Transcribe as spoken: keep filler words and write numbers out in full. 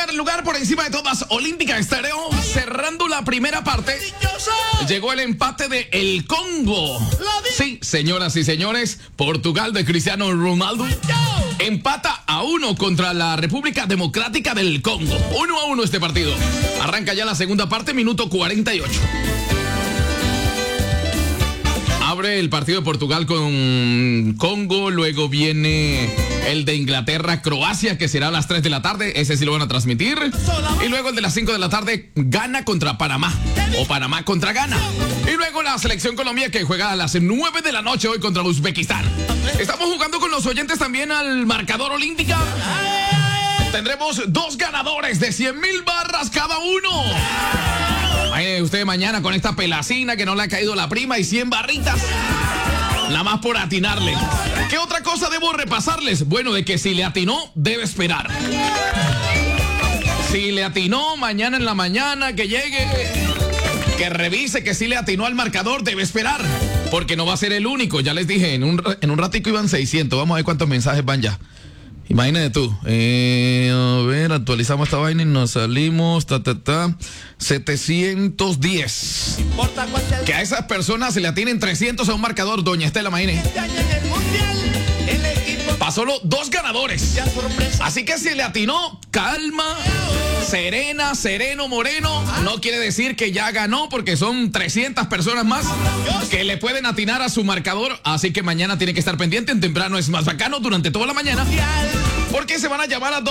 primer lugar por encima de todas, Olímpica Estéreo. Cerrando la primera parte, llegó el empate de El Congo. Sí, señoras y señores, Portugal de Cristiano Ronaldo empata a uno contra la República Democrática del Congo. Uno a uno este partido. Arranca ya la segunda parte, minuto cuarenta y ocho. Abre el partido de Portugal con Congo, luego viene el de Inglaterra, Croacia, que será a las tres de la tarde, ese sí lo van a transmitir. Y luego el de las cinco de la tarde, Ghana contra Panamá, o Panamá contra Ghana. Y luego la selección Colombia, que juega a las nueve de la noche hoy contra Uzbekistán. Estamos jugando con los oyentes también al marcador Olímpica. Tendremos dos ganadores de cien mil barras cada uno. Ay, usted mañana con esta pelacina que no le ha caído la prima y cien barritas. Nada más por atinarle. ¿Qué otra cosa debo repasarles? Bueno, de que si le atinó, debe esperar. Si le atinó mañana en la mañana, que llegue, que revise que si le atinó al marcador, debe esperar. Porque no va a ser el único. Ya les dije, en un, en un ratico iban seiscientos. Vamos a ver cuántos mensajes van ya. Imagínate tú, eh, a ver, actualizamos esta vaina y nos salimos, ta, ta, ta, setecientos diez. Que a esas personas se le atienen trescientos a un marcador, doña Estela, imagínate. Para solo dos ganadores. Así que si le atinó, calma, serena, sereno, moreno. No quiere decir que ya ganó, porque son trescientas personas más que le pueden atinar a su marcador. Así que mañana tiene que estar pendiente. En temprano es más bacano durante toda la mañana, porque se van a llamar a dos